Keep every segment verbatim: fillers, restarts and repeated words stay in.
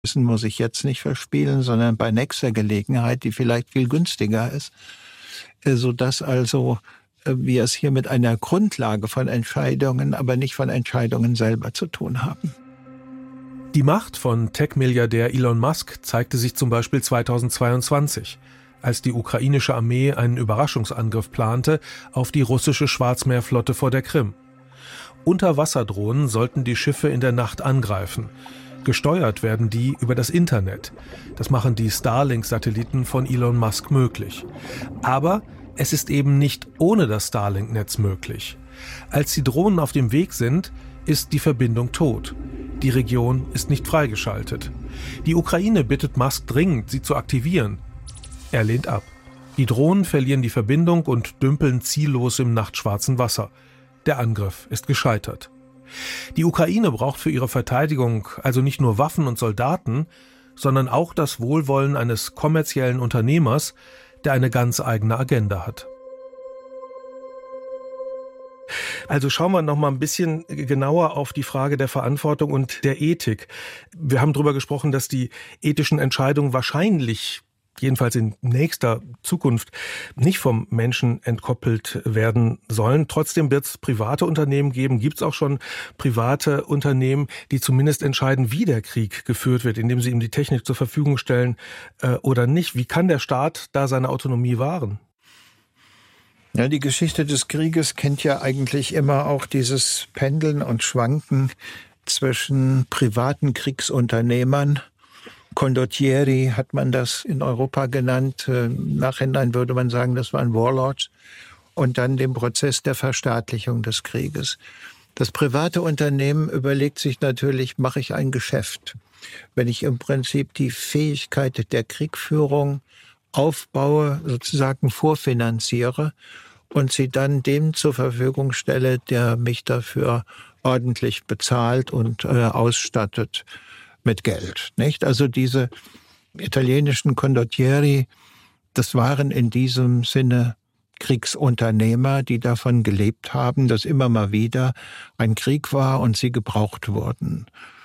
Wissen muss ich jetzt nicht verspielen, sondern bei nächster Gelegenheit, die vielleicht viel günstiger ist, sodass also wir es hier mit einer Grundlage von Entscheidungen, aber nicht von Entscheidungen selber zu tun haben. Die Macht von Tech-Milliardär Elon Musk zeigte sich zum Beispiel zweitausendzweiundzwanzig, als die ukrainische Armee einen Überraschungsangriff plante auf die russische Schwarzmeerflotte vor der Krim. Unterwasserdrohnen sollten die Schiffe in der Nacht angreifen. Gesteuert werden die über das Internet. Das machen die Starlink-Satelliten von Elon Musk möglich. Aber es ist eben nicht ohne das Starlink-Netz möglich. Als die Drohnen auf dem Weg sind, ist die Verbindung tot. Die Region ist nicht freigeschaltet. Die Ukraine bittet Musk dringend, sie zu aktivieren. Er lehnt ab. Die Drohnen verlieren die Verbindung und dümpeln ziellos im nachtschwarzen Wasser. Der Angriff ist gescheitert. Die Ukraine braucht für ihre Verteidigung also nicht nur Waffen und Soldaten, sondern auch das Wohlwollen eines kommerziellen Unternehmers, der eine ganz eigene Agenda hat. Also schauen wir noch mal ein bisschen genauer auf die Frage der Verantwortung und der Ethik. Wir haben darüber gesprochen, dass die ethischen Entscheidungen wahrscheinlich, jedenfalls in nächster Zukunft, nicht vom Menschen entkoppelt werden sollen. Trotzdem wird es private Unternehmen geben, gibt es auch schon private Unternehmen, die zumindest entscheiden, wie der Krieg geführt wird, indem sie ihm die Technik zur Verfügung stellen äh, oder nicht. Wie kann der Staat da seine Autonomie wahren? Ja, die Geschichte des Krieges kennt ja eigentlich immer auch dieses Pendeln und Schwanken zwischen privaten Kriegsunternehmern. Condottieri hat man das in Europa genannt. Im Nachhinein würde man sagen, das waren Warlords. Und dann dem Prozess der Verstaatlichung des Krieges. Das private Unternehmen überlegt sich natürlich, mache ich ein Geschäft? Wenn ich im Prinzip die Fähigkeit der Kriegführung aufbaue, sozusagen vorfinanziere und sie dann dem zur Verfügung stelle, der mich dafür ordentlich bezahlt und äh, ausstattet mit Geld, nicht? Also diese italienischen Condottieri, das waren in diesem Sinne Kriegsunternehmer, die davon gelebt haben, dass immer mal wieder ein Krieg war und sie gebraucht wurden.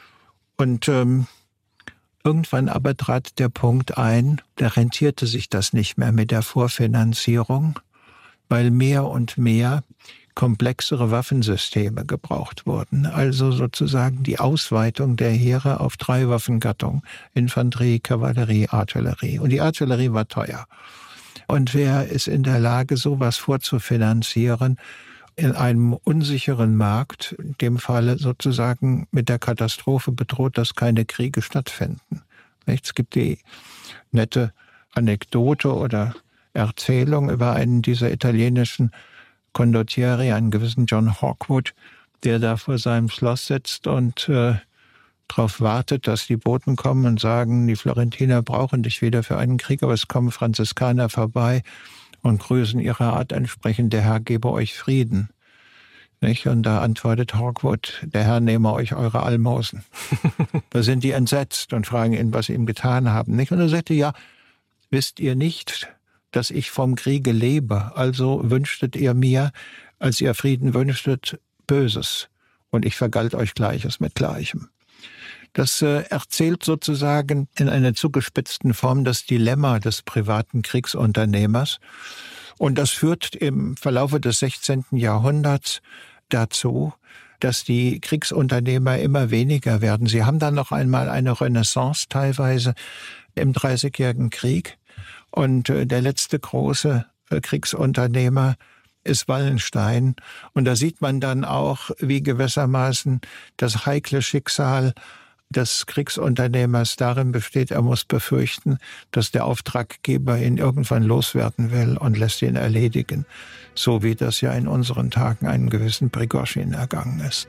Und ähm, irgendwann aber trat der Punkt ein, da rentierte sich das nicht mehr mit der Vorfinanzierung, weil mehr und mehr komplexere Waffensysteme gebraucht wurden. Also sozusagen die Ausweitung der Heere auf drei Waffengattungen: Infanterie, Kavallerie, Artillerie. Und die Artillerie war teuer. Und wer ist in der Lage, sowas vorzufinanzieren in einem unsicheren Markt, in dem Falle sozusagen mit der Katastrophe bedroht, dass keine Kriege stattfinden? Es gibt die nette Anekdote oder Erzählung über einen dieser italienischen Condottieri, einen gewissen John Hawkwood, der da vor seinem Schloss sitzt und äh, darauf wartet, dass die Boten kommen und sagen, die Florentiner brauchen dich wieder für einen Krieg, aber es kommen Franziskaner vorbei und grüßen ihrer Art entsprechend, der Herr gebe euch Frieden. Nicht? Und da antwortet Hawkwood, der Herr nehme euch eure Almosen. Da sind die entsetzt und fragen ihn, was sie ihm getan haben. Nicht? Und er sagte, ja, wisst ihr nicht, dass ich vom Kriege lebe, also wünschtet ihr mir, als ihr Frieden wünschtet, Böses. Und ich vergalt euch Gleiches mit Gleichem. Das äh, erzählt sozusagen in einer zugespitzten Form das Dilemma des privaten Kriegsunternehmers. Und das führt im Verlaufe des sechzehnten Jahrhunderts dazu, dass die Kriegsunternehmer immer weniger werden. Sie haben dann noch einmal eine Renaissance teilweise im Dreißigjährigen Krieg. Und äh, der letzte große äh, Kriegsunternehmer ist Wallenstein. Und da sieht man dann auch, wie gewissermaßen das heikle Schicksal des Kriegsunternehmers darin besteht, er muss befürchten, dass der Auftraggeber ihn irgendwann loswerden will und lässt ihn erledigen. So wie das ja in unseren Tagen einem gewissen Prigoschin ergangen ist.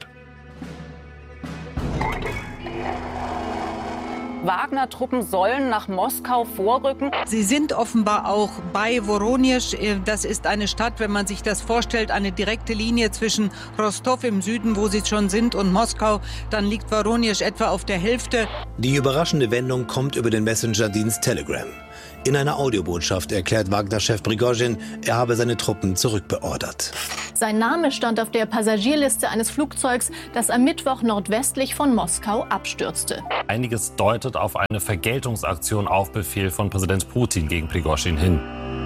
Wagner-Truppen sollen nach Moskau vorrücken. Sie sind offenbar auch bei Woronisch. Das ist eine Stadt, wenn man sich das vorstellt, eine direkte Linie zwischen Rostow im Süden, wo sie schon sind, und Moskau. Dann liegt Woronisch etwa auf der Hälfte. Die überraschende Wendung kommt über den Messenger-Dienst Telegram. In einer Audiobotschaft erklärt Wagner-Chef Prigoschin, er habe seine Truppen zurückbeordert. Sein Name stand auf der Passagierliste eines Flugzeugs, das am Mittwoch nordwestlich von Moskau abstürzte. Einiges deutet deutet auf eine Vergeltungsaktion auf Befehl von Präsident Putin gegen Prigoschin hin.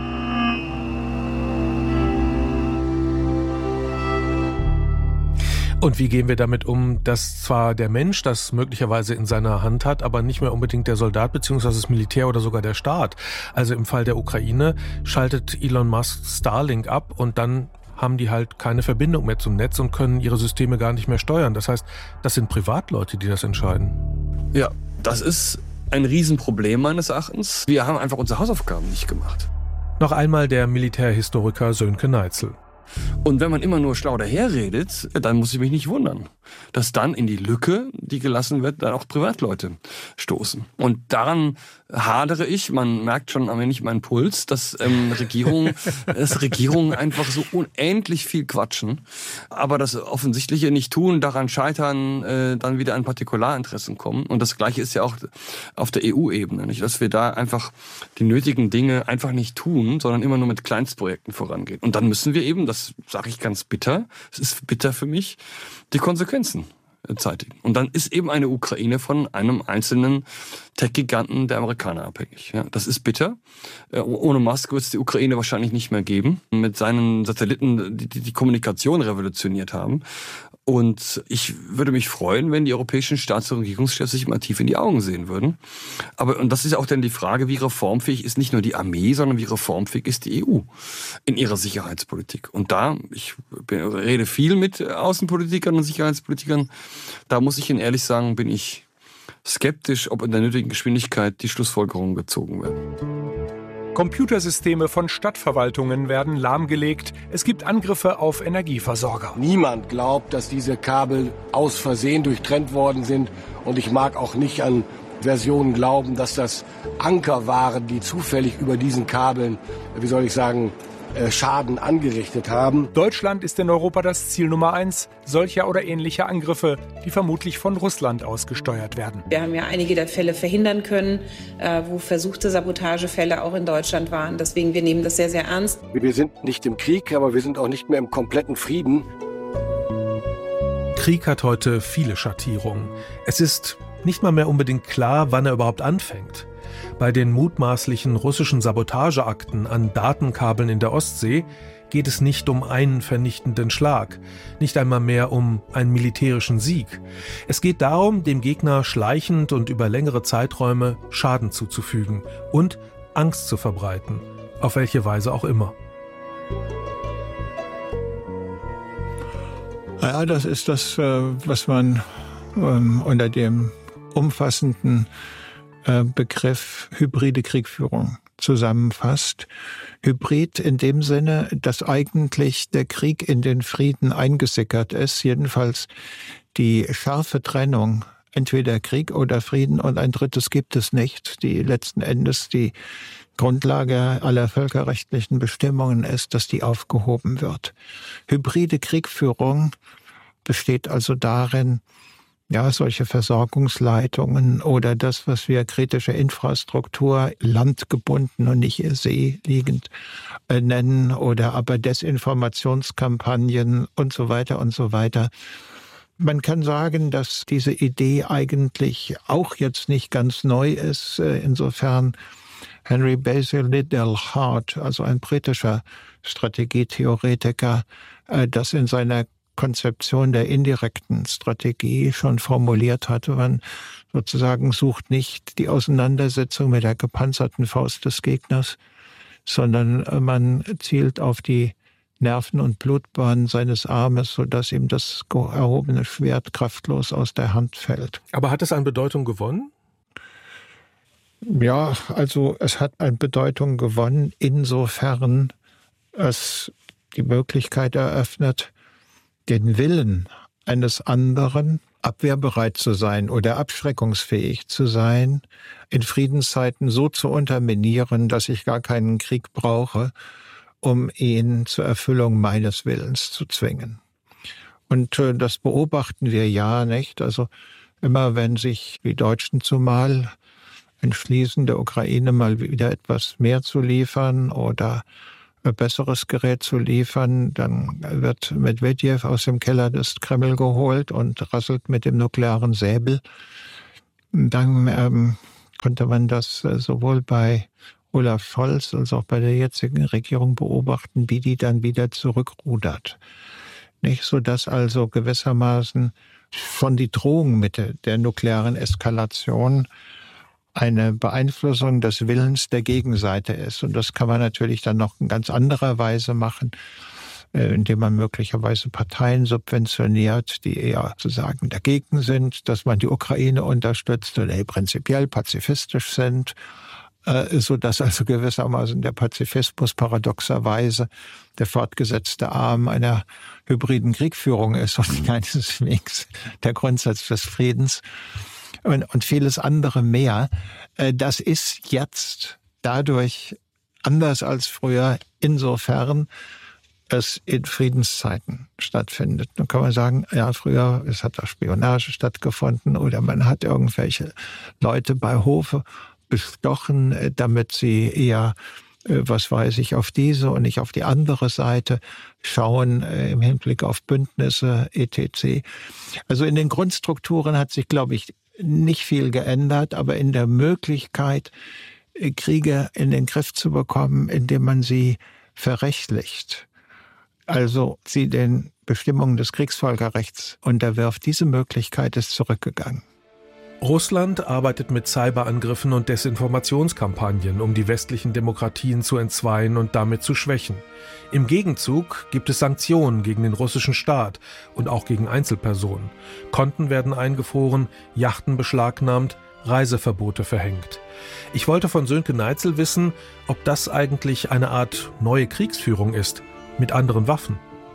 Und wie gehen wir damit um, dass zwar der Mensch das möglicherweise in seiner Hand hat, aber nicht mehr unbedingt der Soldat bzw. das Militär oder sogar der Staat? Also im Fall der Ukraine schaltet Elon Musk Starlink ab und dann haben die halt keine Verbindung mehr zum Netz und können ihre Systeme gar nicht mehr steuern. Das heißt, das sind Privatleute, die das entscheiden. Ja, das ist ein Riesenproblem meines Erachtens. Wir haben einfach unsere Hausaufgaben nicht gemacht. Noch einmal der Militärhistoriker Sönke Neitzel. Und wenn man immer nur schlau daherredet, dann muss ich mich nicht wundern, dass dann in die Lücke, die gelassen wird, dann auch Privatleute stoßen. Und daran hadere ich, man merkt schon am wenig meinen Puls, dass ähm, Regierungen, dass Regierungen einfach so unendlich viel quatschen, aber das Offensichtliche nicht tun, daran scheitern, äh, dann wieder an Partikularinteressen kommen. Und das Gleiche ist ja auch auf der E U-Ebene, nicht, dass wir da einfach die nötigen Dinge einfach nicht tun, sondern immer nur mit Kleinstprojekten vorangehen. Und dann müssen wir eben, das sage ich ganz bitter, es ist bitter für mich, die Konsequenzen zeitigen. Und dann ist eben eine Ukraine von einem einzelnen Tech-Giganten der Amerikaner abhängig. Ja, das ist bitter. Ohne Musk wird es die Ukraine wahrscheinlich nicht mehr geben. Mit seinen Satelliten, die die Kommunikation revolutioniert haben. Und ich würde mich freuen, wenn die europäischen Staats- und Regierungschefs sich mal tief in die Augen sehen würden. Aber, und das ist ja auch dann die Frage, wie reformfähig ist nicht nur die Armee, sondern wie reformfähig ist die E U in ihrer Sicherheitspolitik. Und da, ich rede viel mit Außenpolitikern und Sicherheitspolitikern, da muss ich Ihnen ehrlich sagen, bin ich skeptisch, ob in der nötigen Geschwindigkeit die Schlussfolgerungen gezogen werden. Computersysteme von Stadtverwaltungen werden lahmgelegt. Es gibt Angriffe auf Energieversorger. Niemand glaubt, dass diese Kabel aus Versehen durchtrennt worden sind. Und ich mag auch nicht an Versionen glauben, dass das Anker waren, die zufällig über diesen Kabeln, wie soll ich sagen, Schaden angerichtet haben. Deutschland ist in Europa das Ziel Nummer eins solcher oder ähnlicher Angriffe, die vermutlich von Russland ausgesteuert werden. Wir haben ja einige der Fälle verhindern können, wo versuchte Sabotagefälle auch in Deutschland waren. Deswegen, wir nehmen das sehr, sehr ernst. Wir sind nicht im Krieg, aber wir sind auch nicht mehr im kompletten Frieden. Krieg hat heute viele Schattierungen. Es ist nicht mal mehr unbedingt klar, wann er überhaupt anfängt. Bei den mutmaßlichen russischen Sabotageakten an Datenkabeln in der Ostsee geht es nicht um einen vernichtenden Schlag, nicht einmal mehr um einen militärischen Sieg. Es geht darum, dem Gegner schleichend und über längere Zeiträume Schaden zuzufügen und Angst zu verbreiten, auf welche Weise auch immer. Ja, das ist das, was man unter dem umfassenden Begriff hybride Kriegführung zusammenfasst. Hybrid in dem Sinne, dass eigentlich der Krieg in den Frieden eingesickert ist, jedenfalls die scharfe Trennung, entweder Krieg oder Frieden und ein drittes gibt es nicht, die letzten Endes die Grundlage aller völkerrechtlichen Bestimmungen ist, dass die aufgehoben wird. Hybride Kriegführung besteht also darin, ja, solche Versorgungsleitungen oder das, was wir kritische Infrastruktur, landgebunden und nicht seeliegend äh, nennen, oder aber Desinformationskampagnen und so weiter und so weiter. Man kann sagen, dass diese Idee eigentlich auch jetzt nicht ganz neu ist, äh, insofern Henry Basil Liddell Hart, also ein britischer Strategietheoretiker, äh, das in seiner Konzeption der indirekten Strategie schon formuliert hatte. Man sozusagen sucht nicht die Auseinandersetzung mit der gepanzerten Faust des Gegners, sondern man zielt auf die Nerven- und Blutbahnen seines Armes, sodass ihm das erhobene Schwert kraftlos aus der Hand fällt. Aber hat es an Bedeutung gewonnen? Ja, also es hat an Bedeutung gewonnen, insofern es die Möglichkeit eröffnet, den Willen eines anderen, abwehrbereit zu sein oder abschreckungsfähig zu sein, in Friedenszeiten so zu unterminieren, dass ich gar keinen Krieg brauche, um ihn zur Erfüllung meines Willens zu zwingen. Und äh, das beobachten wir ja, nicht? Also immer wenn sich die Deutschen zumal entschließen, der Ukraine mal wieder etwas mehr zu liefern oder besseres Gerät zu liefern, dann wird Medwedew aus dem Keller des Kreml geholt und rasselt mit dem nuklearen Säbel. dann ähm, konnte man das äh, sowohl bei Olaf Scholz als auch bei der jetzigen Regierung beobachten, wie die dann wieder zurückrudert. Nicht so, dass also gewissermaßen schon die Drohung mit der nuklearen Eskalation eine Beeinflussung des Willens der Gegenseite ist. Und das kann man natürlich dann noch in ganz anderer Weise machen, indem man möglicherweise Parteien subventioniert, die eher sozusagen dagegen sind, dass man die Ukraine unterstützt oder prinzipiell pazifistisch sind, so dass also gewissermaßen der Pazifismus paradoxerweise der fortgesetzte Arm einer hybriden Kriegführung ist und keineswegs der Grundsatz des Friedens und, und vieles andere mehr. Das ist jetzt dadurch anders als früher, insofern es in Friedenszeiten stattfindet. Nun kann man sagen, ja, früher es hat da Spionage stattgefunden oder man hat irgendwelche Leute bei Hofe bestochen, damit sie eher, was weiß ich, auf diese und nicht auf die andere Seite schauen im Hinblick auf Bündnisse et cetera. Also in den Grundstrukturen hat sich, glaube ich, nicht viel geändert, aber in der Möglichkeit, Kriege in den Griff zu bekommen, indem man sie verrechtlicht, also sie den Bestimmungen des Kriegsvölkerrechts unterwirft, diese Möglichkeit ist zurückgegangen. Russland arbeitet mit Cyberangriffen und Desinformationskampagnen, um die westlichen Demokratien zu entzweien und damit zu schwächen. Im Gegenzug gibt es Sanktionen gegen den russischen Staat und auch gegen Einzelpersonen. Konten werden eingefroren, Yachten beschlagnahmt, Reiseverbote verhängt. Ich wollte von Sönke Neitzel wissen, ob das eigentlich eine Art neue Kriegsführung ist, mit anderen Waffen.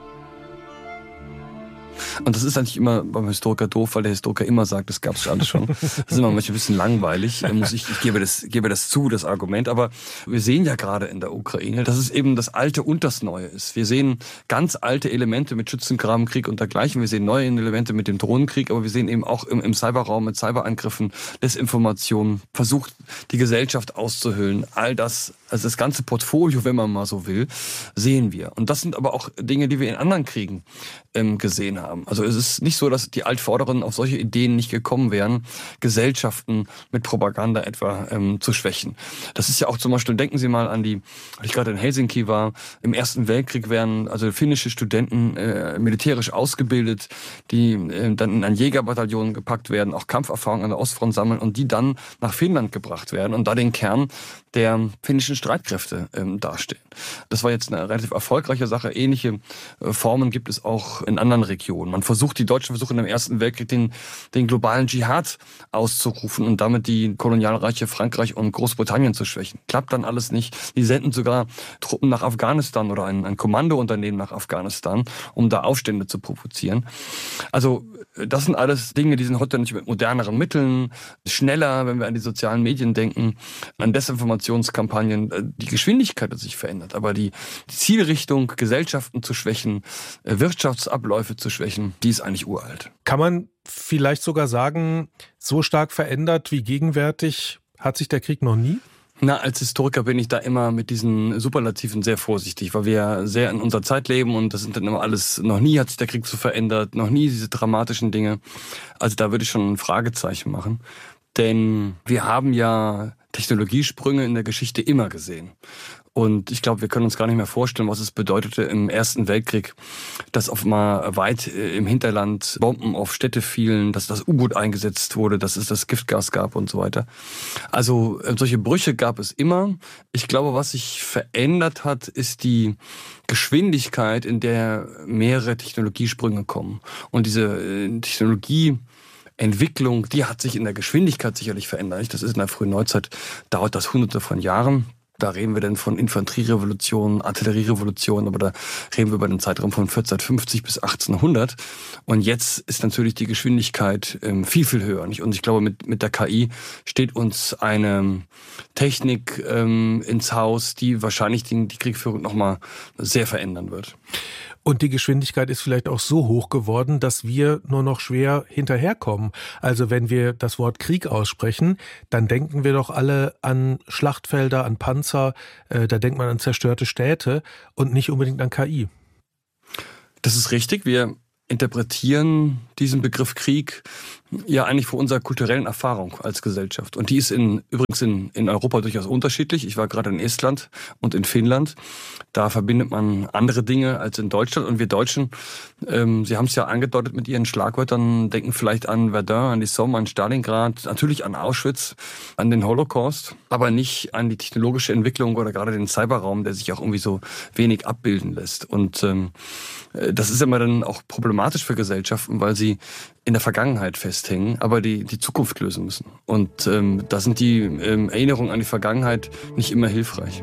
Und das ist eigentlich immer beim Historiker doof, weil der Historiker immer sagt, das gab es alles schon. Das ist immer manchmal ein bisschen langweilig. Ich, ich gebe das, gebe das zu, das Argument. Aber wir sehen ja gerade in der Ukraine, dass es eben das Alte und das Neue ist. Wir sehen ganz alte Elemente mit Schützengrabenkrieg und dergleichen. Wir sehen neue Elemente mit dem Drohnenkrieg. Aber wir sehen eben auch im, im Cyberraum mit Cyberangriffen, Desinformationen, versucht, die Gesellschaft auszuhöhlen. All das, also das ganze Portfolio, wenn man mal so will, sehen wir. Und das sind aber auch Dinge, die wir in anderen Kriegen ähm, gesehen haben. Also es ist nicht so, dass die Altvorderen auf solche Ideen nicht gekommen wären, Gesellschaften mit Propaganda etwa ähm, zu schwächen. Das ist ja auch zum Beispiel, denken Sie mal an die, als ich gerade in Helsinki war, im Ersten Weltkrieg werden also finnische Studenten äh, militärisch ausgebildet, die äh, dann in ein Jägerbataillon gepackt werden, auch Kampferfahrung an der Ostfront sammeln und die dann nach Finnland gebracht werden und da den Kern der finnischen Streitkräfte ähm, darstellen. Das war jetzt eine relativ erfolgreiche Sache. Ähnliche äh, Formen gibt es auch in anderen Regionen. Man versucht, die Deutschen versuchen im Ersten Weltkrieg den, den globalen Dschihad auszurufen und damit die Kolonialreiche Frankreich und Großbritannien zu schwächen. Klappt dann alles nicht. Die senden sogar Truppen nach Afghanistan oder ein, ein Kommandounternehmen nach Afghanistan, um da Aufstände zu provozieren. Also das sind alles Dinge, die sind heute nicht mit moderneren Mitteln, schneller, wenn wir an die sozialen Medien denken, an Desinformationskampagnen. Die Geschwindigkeit hat sich verändert, aber die, die Zielrichtung, Gesellschaften zu schwächen, Wirtschaftsabläufe zu schwächen, die ist eigentlich uralt. Kann man vielleicht sogar sagen, so stark verändert wie gegenwärtig hat sich der Krieg noch nie? Na, als Historiker bin ich da immer mit diesen Superlativen sehr vorsichtig, weil wir ja sehr in unserer Zeit leben und das sind dann immer alles, noch nie hat sich der Krieg so verändert, noch nie diese dramatischen Dinge. Also da würde ich schon ein Fragezeichen machen. Denn wir haben ja Technologiesprünge in der Geschichte immer gesehen. Und ich glaube, wir können uns gar nicht mehr vorstellen, was es bedeutete im Ersten Weltkrieg, dass auf mal weit im Hinterland Bomben auf Städte fielen, dass das U-Boot eingesetzt wurde, dass es das Giftgas gab und so weiter. Also solche Brüche gab es immer. Ich glaube, was sich verändert hat, ist die Geschwindigkeit, in der mehrere Technologiesprünge kommen. Und diese Technologie Entwicklung, die hat sich in der Geschwindigkeit sicherlich verändert. Das ist in der frühen Neuzeit, dauert das hunderte von Jahren. Da reden wir dann von Infanterierevolution, Artillerierevolution, aber da reden wir über den Zeitraum von vierzehnhundertfünfzig bis achtzehnhundert. Und jetzt ist natürlich die Geschwindigkeit ähm, viel, viel höher. Nicht? Und ich glaube, mit, mit der K I steht uns eine Technik ähm, ins Haus, die wahrscheinlich die, die Kriegführung nochmal sehr verändern wird. Und die Geschwindigkeit ist vielleicht auch so hoch geworden, dass wir nur noch schwer hinterherkommen. Also wenn wir das Wort Krieg aussprechen, dann denken wir doch alle an Schlachtfelder, an Panzer, äh, da denkt man an zerstörte Städte und nicht unbedingt an K I. Das ist richtig. Wir interpretieren diesen Begriff Krieg ja eigentlich vor unserer kulturellen Erfahrung als Gesellschaft. Und die ist in, übrigens in, in Europa durchaus unterschiedlich. Ich war gerade in Estland und in Finnland. Da verbindet man andere Dinge als in Deutschland. Und wir Deutschen, ähm, Sie haben es ja angedeutet mit Ihren Schlagwörtern, denken vielleicht an Verdun, an die Somme, an Stalingrad, natürlich an Auschwitz, an den Holocaust, aber nicht an die technologische Entwicklung oder gerade den Cyberraum, der sich auch irgendwie so wenig abbilden lässt. Und ähm, das ist immer dann auch problematisch für Gesellschaften, weil sie in der Vergangenheit festhängen, aber die, die Zukunft lösen müssen. Und ähm, da sind die ähm, Erinnerungen an die Vergangenheit nicht immer hilfreich.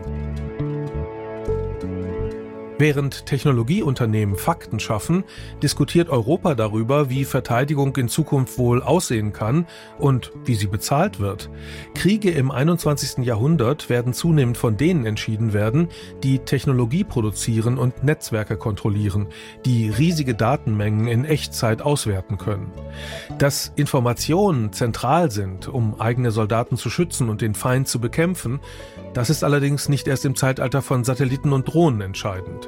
Während Technologieunternehmen Fakten schaffen, diskutiert Europa darüber, wie Verteidigung in Zukunft wohl aussehen kann und wie sie bezahlt wird. Kriege im einundzwanzigsten Jahrhundert werden zunehmend von denen entschieden werden, die Technologie produzieren und Netzwerke kontrollieren, die riesige Datenmengen in Echtzeit auswerten können. Dass Informationen zentral sind, um eigene Soldaten zu schützen und den Feind zu bekämpfen, das ist allerdings nicht erst im Zeitalter von Satelliten und Drohnen entscheidend.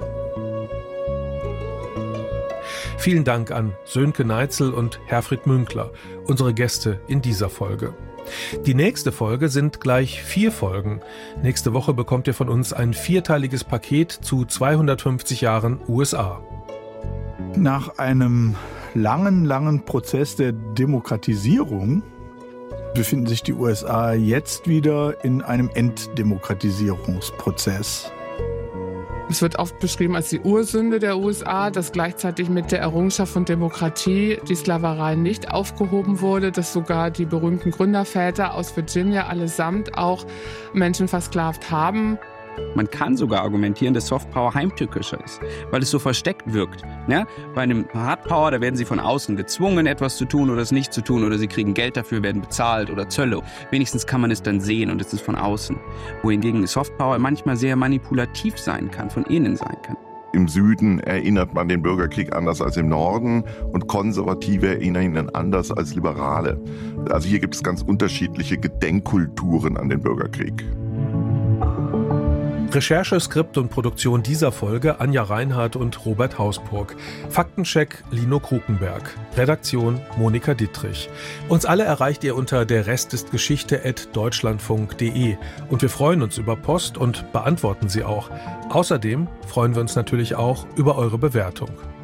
Vielen Dank an Sönke Neitzel und Herfried Münkler, unsere Gäste in dieser Folge. Die nächste Folge sind gleich vier Folgen. Nächste Woche bekommt ihr von uns ein vierteiliges Paket zu zweihundertfünfzig Jahren U S A. Nach einem langen, langen Prozess der Demokratisierung befinden sich die U S A jetzt wieder in einem Entdemokratisierungsprozess. Es wird oft beschrieben als die Ursünde der U S A, dass gleichzeitig mit der Errungenschaft von Demokratie die Sklaverei nicht aufgehoben wurde, dass sogar die berühmten Gründerväter aus Virginia allesamt auch Menschen versklavt haben. Man kann sogar argumentieren, dass Softpower heimtückischer ist, weil es so versteckt wirkt. Ja? Bei einem Hardpower, da werden sie von außen gezwungen, etwas zu tun oder es nicht zu tun, oder sie kriegen Geld dafür, werden bezahlt oder Zölle. Wenigstens kann man es dann sehen und es ist von außen. Wohingegen Softpower manchmal sehr manipulativ sein kann, von innen sein kann. Im Süden erinnert man den Bürgerkrieg anders als im Norden und Konservative erinnern ihn anders als Liberale. Also hier gibt es ganz unterschiedliche Gedenkkulturen an den Bürgerkrieg. Recherche, Skript und Produktion dieser Folge Anja Reinhardt und Robert Hausburg. Faktencheck Lino Krukenberg. Redaktion Monika Dittrich. Uns alle erreicht ihr unter der Rest ist Geschichte at deutschlandfunk punkt de und wir freuen uns über Post und beantworten sie auch. Außerdem freuen wir uns natürlich auch über eure Bewertung.